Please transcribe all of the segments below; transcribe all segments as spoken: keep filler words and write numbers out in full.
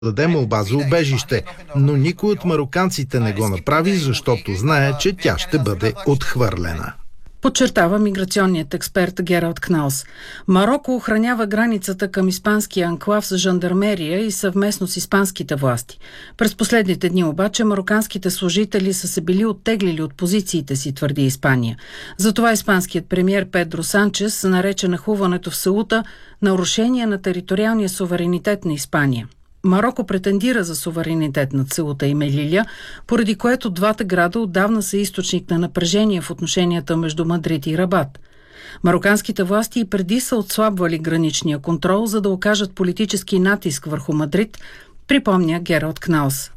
даде молба за убежище, но никой от мароканците не го направи, защото знае, че тя ще бъде отхвърлена. Подчертава миграционният експерт Гералд Кнаус. Мароко охранява границата към испанския анклав с жандармерия и съвместно с испанските власти. През последните дни обаче мароканските служители са се били оттеглили от позициите си, твърди Испания. Затова испанският премиер Педро Санчес нарече нахлуването в Сеута нарушение на териториалния суверенитет на Испания. Мароко претендира за суверенитет над Сеута и Мелиля, поради което двата града отдавна са източник на напрежение в отношенията между Мадрид и Рабат. Мароканските власти и преди са отслабвали граничния контрол, за да окажат политически натиск върху Мадрид, припомня Гералд Кнаус.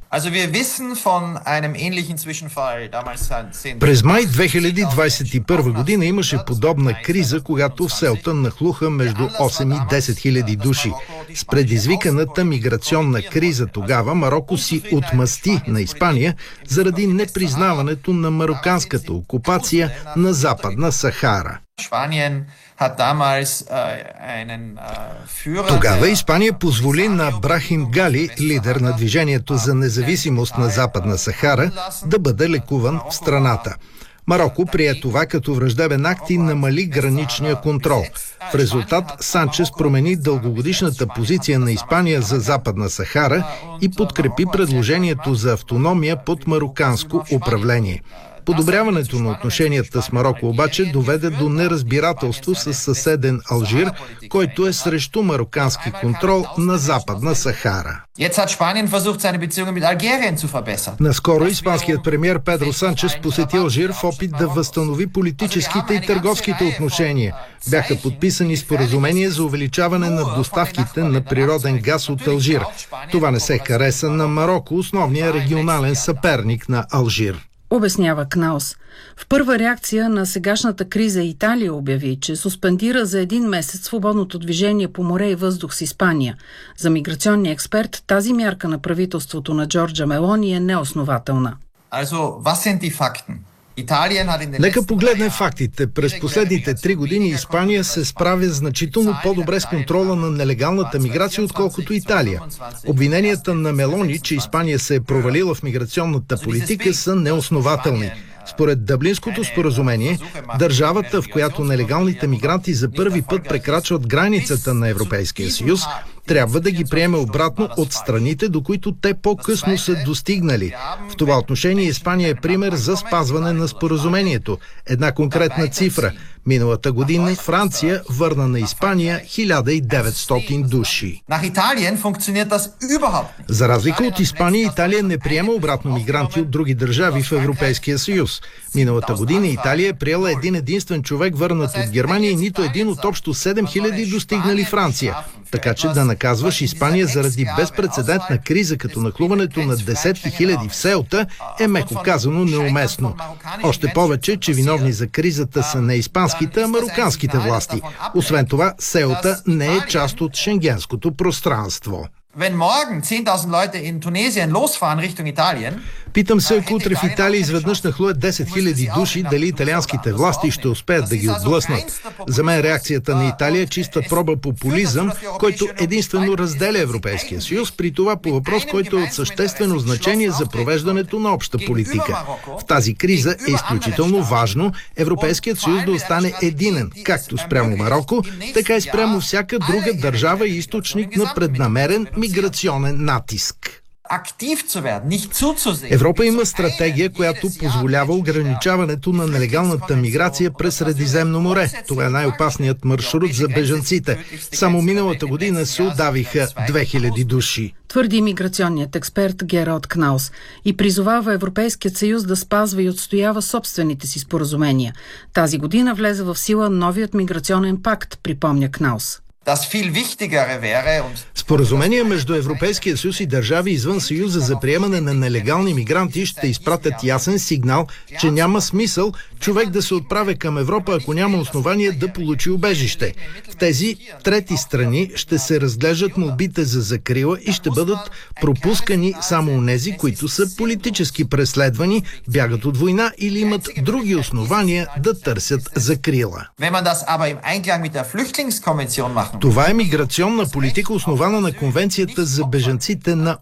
През май две хиляди двадесет и първа година имаше подобна криза, когато в Сеута нахлуха между осем и десет хиляди души. С предизвиканата миграционна криза тогава Мароко си отмъсти на Испания заради непризнаването на мароканската окупация на Западна Сахара. Тогава Испания позволи на Брахим Гали, лидер на движението за независимост на Западна Сахара, да бъде лекуван в страната. Мароко прие това като враждебен акт и намали граничния контрол. В резултат Санчес промени дългогодишната позиция на Испания за Западна Сахара и подкрепи предложението за автономия под мароканско управление. Подобряването на отношенията с Мароко обаче доведе до неразбирателство с съседен Алжир, който е срещу марокански контрол на Западна Сахара. Наскоро испанският премиер Педро Санчес посети Алжир в опит да възстанови политическите и търговските отношения. Бяха подписани споразумения за увеличаване на доставките на природен газ от Алжир. Това не се хареса на Мароко, основния регионален съперник на Алжир. Обяснява Кнаус. В първа реакция на сегашната криза Италия обяви, че суспендира за един месец свободното движение по море и въздух с Испания. За миграционния експерт тази мярка на правителството на Джорджа Мелони е неоснователна. Нека погледнем фактите. През последните три години Испания се справя значително по-добре с контрола на нелегалната миграция, отколкото Италия. Обвиненията на Мелони, че Испания се е провалила в миграционната политика, са неоснователни. Според Дъблинското споразумение, държавата, в която нелегалните мигранти за първи път прекрачват границата на Европейския съюз, трябва да ги приеме обратно от страните, до които те по-късно са достигнали. В това отношение Испания е пример за спазване на споразумението. Една конкретна цифра. Миналата година Франция върна на Испания хиляда и деветстотин души. За разлика от Испания, Италия не приема обратно мигранти от други държави в Европейския съюз. Миналата година Италия е приела един единствен човек върнат от Германия и нито един от общо седем хиляди достигнали Франция. Така че да наказваш Испания заради безпрецедентна криза, като нахлуването на десетки хиляди в Сеута, е меко казано неуместно. Още повече, че виновни за кризата са не испанските, а мароканските власти. Освен това, Сеута не е част от шенгенското пространство. Питам се, ако утре в Италия изведнъж нахлуят десет хиляди души, дали италианските власти ще успеят да ги отблъснат. За мен реакцията на Италия е чиста проба популизъм, който единствено разделя Европейския съюз, при това по въпрос, който е от съществено значение за провеждането на обща политика. В тази криза е изключително важно Европейският съюз да остане единен, както спрямо Мароко, така и спрямо всяка друга държава и източник на преднамерен миграционен натиск. Европа има стратегия, която позволява ограничаването на нелегалната миграция през Средиземно море. Това е най-опасният маршрут за бежанците. Само миналата година се удавиха две хиляди души. Твърди миграционният експерт Гералд Кнаус и призовава Европейският съюз да спазва и отстоява собствените си споразумения. Тази година влезе в сила новият миграционен пакт, припомня Кнаус. Споразумения между Европейския съюз и държави извън Съюза за приемане на нелегални мигранти ще изпратят ясен сигнал, че няма смисъл човек да се отправя към Европа, ако няма основание да получи убежище. В тези трети страни ще се разглеждат молбите за закрила и ще бъдат пропускани само онези, които са политически преследвани, бягат от война или имат други основания да търсят закрила. Това е миграционна политика, основана на Конвенцията за бежанците на